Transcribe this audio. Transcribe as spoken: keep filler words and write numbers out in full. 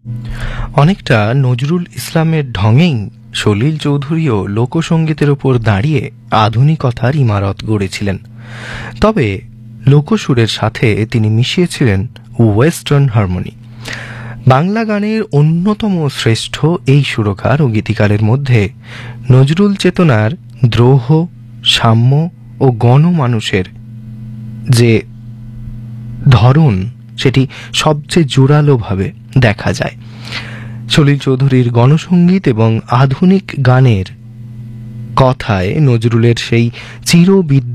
অনেকটা নজরুল ইসলামের ঢঙেই সলিল চৌধুরীও লোকসঙ্গীতের ওপর দাঁড়িয়ে আধুনিকতার ইমারত গড়েছিলেন। তবে লোকসুরের সাথে তিনি মিশিয়েছিলেন ওয়েস্টার্ন হারমোনি। বাংলা গানের অন্যতম শ্রেষ্ঠ এই সুরকার ও গীতিকারের মধ্যে নজরুল চেতনার দ্রোহ, সাম্য ও গণমানুষের যে ধরন সেটি সবচেয়ে জোরালোভাবে দেখা যায়। সলিল চৌধুরীর গণসঙ্গীত এবং আধুনিক গানের কথায় নজরুলের সেই চিরবিদ্যমান